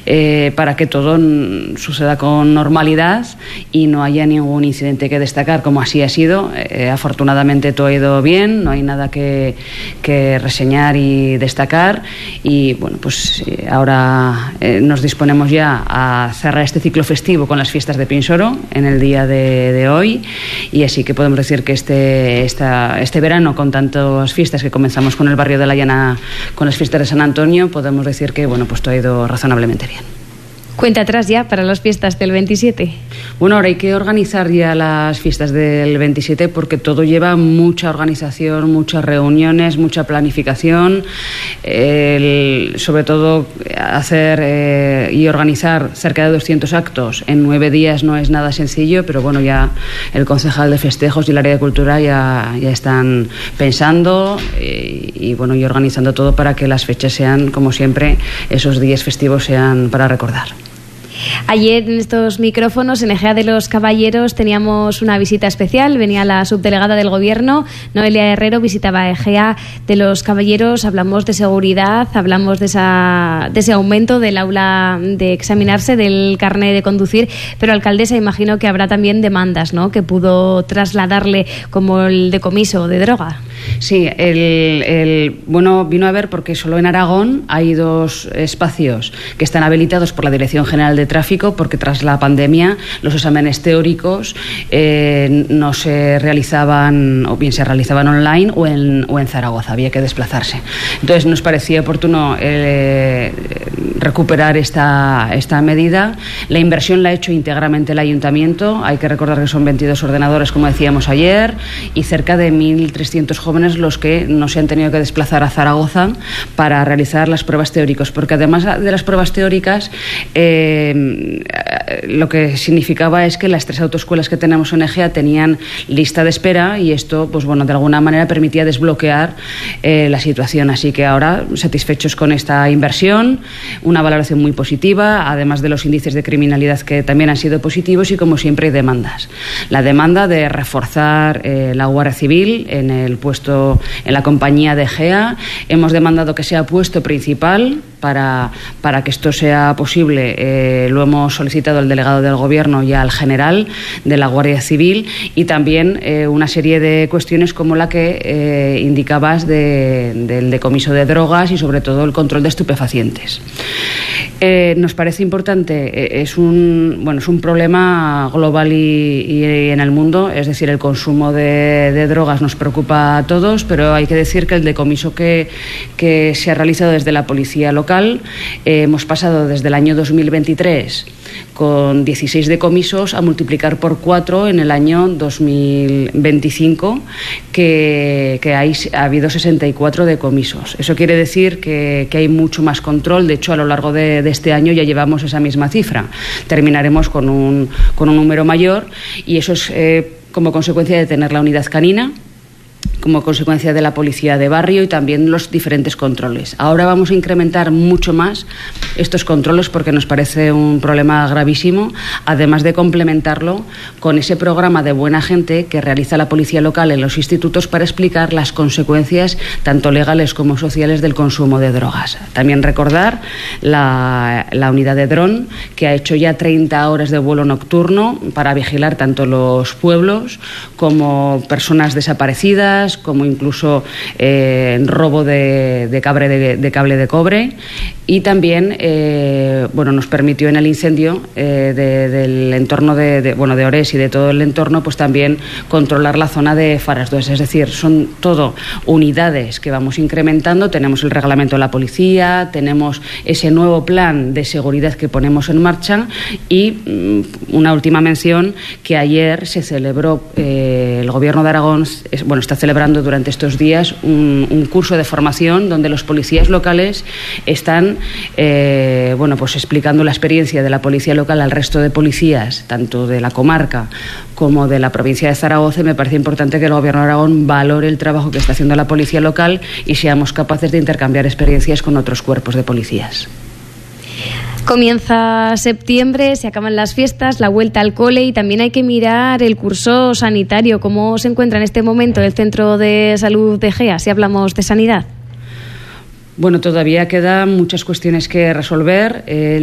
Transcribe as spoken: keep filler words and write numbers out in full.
eh, para que todo suceda con normalidad y no haya ningún incidente que destacar, como así ha sido. Eh, afortunadamente todo ha ido bien, no hay nada que, que reseñar y destacar, y bueno, pues eh, ahora eh, nos disponemos ya a cerrar este ciclo festivo con las fiestas de Pinsoro en el día de, de hoy, y así que podemos decir que este, esta, este verano, con tantas fiestas que comenzamos con el barrio de la Llana, con las fiestas de San Antonio, podemos decir que bueno, pues todo ha ido razonablemente bien. Cuenta atrás ya para las fiestas del veintisiete. Bueno, ahora hay que organizar ya las fiestas del veintisiete, porque todo lleva mucha organización, muchas reuniones, mucha planificación. El, sobre todo hacer eh, y organizar cerca de doscientos actos en nueve días no es nada sencillo, pero bueno, ya el concejal de festejos y el área de cultura ya, ya están pensando y, y bueno, y organizando todo para que las fechas sean, como siempre, esos días festivos sean para recordar. Ayer en estos micrófonos en Egea de los Caballeros teníamos una visita especial. Venía la subdelegada del Gobierno, Noelia Herrero, visitaba Egea de los Caballeros. Hablamos de seguridad, hablamos de, esa, de ese aumento del aula de examinarse, del carnet de conducir, pero alcaldesa, imagino que habrá también demandas, ¿no?, que pudo trasladarle, como el decomiso de droga. Sí, el, el, bueno, vino a ver porque solo en Aragón hay dos espacios que están habilitados por la Dirección General de Tráfico, porque tras la pandemia los exámenes teóricos eh, no se realizaban, o bien se realizaban online o en, o en Zaragoza, había que desplazarse. Entonces nos parecía oportuno eh, recuperar esta, esta medida. La inversión la ha hecho íntegramente el Ayuntamiento. Hay que recordar que son veintidós ordenadores, como decíamos ayer, y cerca de mil trescientos jóvenes los que no se han tenido que desplazar a Zaragoza para realizar las pruebas teóricas, porque además de las pruebas teóricas, eh, lo que significaba es que las tres autoescuelas que tenemos en Egea tenían lista de espera, y esto, pues bueno, de alguna manera permitía desbloquear eh, la situación. Así que ahora satisfechos con esta inversión, una valoración muy positiva, además de los índices de criminalidad que también han sido positivos, y como siempre hay demandas. La demanda de reforzar eh, la Guardia Civil en el puesto, en la compañía de Egea. Hemos demandado que sea puesto principal para, para que esto sea posible. Eh, lo hemos solicitado al delegado del Gobierno y al general de la Guardia Civil, y también eh, una serie de cuestiones como la que eh, indicabas de, del decomiso de drogas y sobre todo el control de estupefacientes. Eh, nos parece importante, eh, es un bueno es un problema global y, y en el mundo, es decir, el consumo de, de drogas nos preocupa a todos, pero hay que decir que el decomiso que, que se ha realizado desde la policía local, eh, hemos pasado desde el año dos mil veintitrés con dieciséis decomisos a multiplicar por cuatro en el año dos mil veinticinco, que, que hay, ha habido sesenta y cuatro decomisos. Eso quiere decir que, que hay mucho más control. De hecho, a lo largo de, de este año ya llevamos esa misma cifra. Terminaremos con un, con un número mayor, y eso es eh, como consecuencia de tener la unidad canina, como consecuencia de la policía de barrio y también los diferentes controles. Ahora vamos a incrementar mucho más estos controles porque nos parece un problema gravísimo, además de complementarlo con ese programa de buena gente que realiza la policía local en los institutos para explicar las consecuencias tanto legales como sociales del consumo de drogas. También recordar la, la unidad de dron, que ha hecho ya treinta horas de vuelo nocturno para vigilar tanto los pueblos como personas desaparecidas, como incluso eh, robo de, de, cable de, de cable de cobre, y también eh, bueno, nos permitió en el incendio eh, de, del entorno de, de, bueno, de Ores y de todo el entorno, pues también controlar la zona de Farasdues. Es decir, son todo unidades que vamos incrementando. Tenemos el reglamento de la policía, tenemos ese nuevo plan de seguridad que ponemos en marcha, y mm, una última mención, que ayer se celebró, eh, el Gobierno de Aragón es, bueno, está celebrando durante estos días un, un curso de formación donde los policías locales están eh, bueno, pues explicando la experiencia de la policía local al resto de policías, tanto de la comarca como de la provincia de Zaragoza. Y me parece importante que el Gobierno de Aragón valore el trabajo que está haciendo la policía local y seamos capaces de intercambiar experiencias con otros cuerpos de policías. Comienza septiembre, se acaban las fiestas, la vuelta al cole, y también hay que mirar el curso sanitario. ¿Cómo se encuentra en este momento el Centro de Salud de Egea, si hablamos de sanidad? Bueno, todavía quedan muchas cuestiones que resolver. Eh,